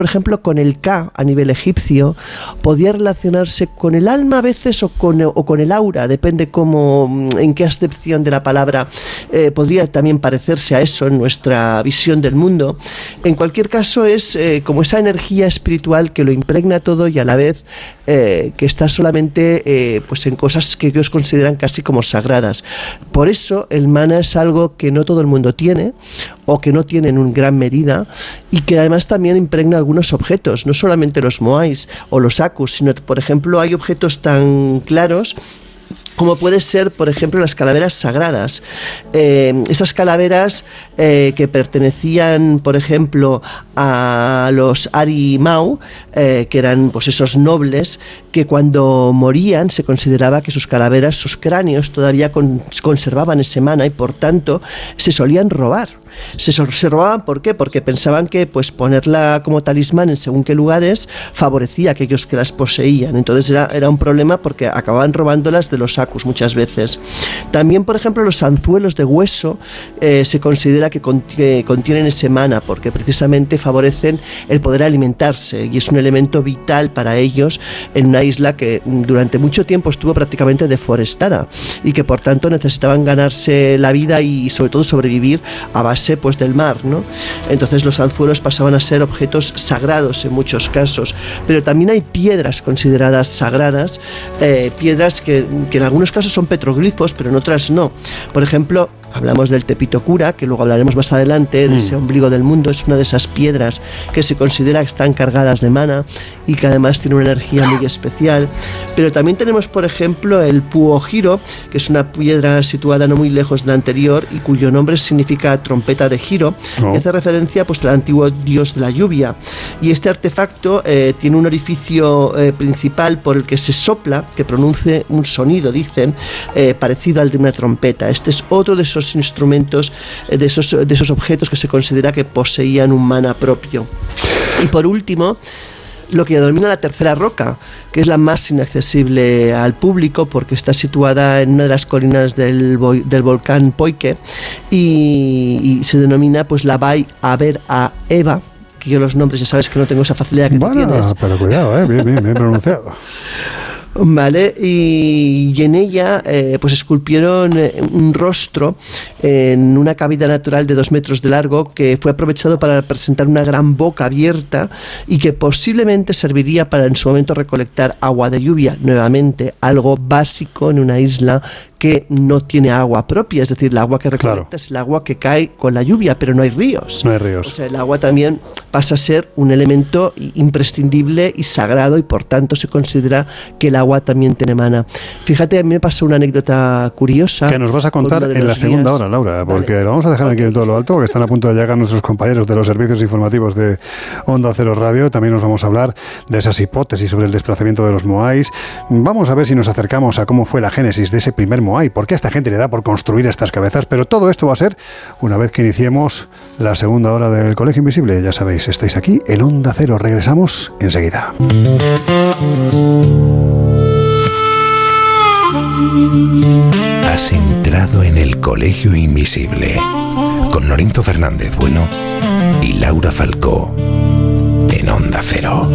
por ejemplo, con el Ka a nivel egipcio, podía relacionarse con el alma a veces o con el aura, depende en qué acepción de la palabra podría también parecerse a eso en nuestra visión del mundo. En cualquier caso es como esa energía espiritual que lo impregna todo y a la vez que está solamente pues en cosas que ellos consideran casi como sagradas. Por eso el mana es algo que no todo el mundo tiene o que no tiene en gran medida y que además también impregna algunos objetos, no solamente los moais o los akus, sino por ejemplo hay objetos tan claros como puede ser, por ejemplo, las calaveras sagradas. Esas calaveras que pertenecían, por ejemplo, a los Ari Mau, que eran pues esos nobles que cuando morían se consideraba que sus calaveras, sus cráneos todavía conservaban ese mana y por tanto se solían robar. Se robaban, ¿por qué? Porque pensaban que pues ponerla como talismán en según qué lugares favorecía a aquellos que las poseían. Entonces era un problema porque acababan robándolas de los akus muchas veces. También, por ejemplo, los anzuelos de hueso se considera que contienen ese mana porque precisamente favorecen el poder alimentarse y es un elemento vital para ellos en una isla que durante mucho tiempo estuvo prácticamente deforestada y que por tanto necesitaban ganarse la vida y sobre todo sobrevivir a base pues del mar, ¿no? Entonces los anzuelos pasaban a ser objetos sagrados en muchos casos, pero también hay piedras consideradas sagradas, piedras que en algunos casos son petroglifos, pero en otras no. Por ejemplo, hablamos del Tepito-Kura, que luego hablaremos más adelante, de ese ombligo del mundo, es una de esas piedras que se considera que están cargadas de mana y que además tiene una energía muy especial. Pero también tenemos, por ejemplo, el Puo-Hiro, que es una piedra situada no muy lejos de la anterior y cuyo nombre significa trompeta de Hiro, que hace referencia pues al antiguo dios de la lluvia. Y este artefacto tiene un orificio principal por el que se sopla, que produce un sonido, dicen, parecido al de una trompeta. Este es otro de esos instrumentos, de esos objetos que se considera que poseían un mana propio. Y por último, lo que denomina la tercera roca, que es la más inaccesible al público porque está situada en una de las colinas del volcán Poike y se denomina pues la Bai Aber a Eva, que yo los nombres ya sabes que no tengo esa facilidad que tú tienes. Pero cuidado, bien pronunciado. Vale, y en ella pues esculpieron un rostro en una cavidad natural de 2 metros de largo que fue aprovechado para presentar una gran boca abierta y que posiblemente serviría para en su momento recolectar agua de lluvia, nuevamente algo básico en una isla que no tiene agua propia, es decir, el agua que recolecta es el agua que cae con la lluvia, pero no hay ríos. No hay ríos. O sea, el agua también pasa a ser un elemento imprescindible y sagrado y por tanto se considera que el agua también tiene mana. Fíjate, a mí me pasó una anécdota curiosa. Que nos vas a contar en la segunda hora, Laura, porque lo vamos a dejar aquí en todo lo alto, porque están a punto de llegar nuestros compañeros de los servicios informativos de Onda Cero Radio. También nos vamos a hablar de esas hipótesis sobre el desplazamiento de los moais. Vamos a ver si nos acercamos a cómo fue la génesis de ese primer moai, por qué a esta gente le da por construir estas cabezas, pero todo esto va a ser una vez que iniciemos la segunda hora del Colegio Invisible. Ya sabéis, estáis aquí en Onda Cero. Regresamos enseguida. Has entrado en el Colegio Invisible con Lorenzo Fernández Bueno y Laura Falcó en Onda Cero.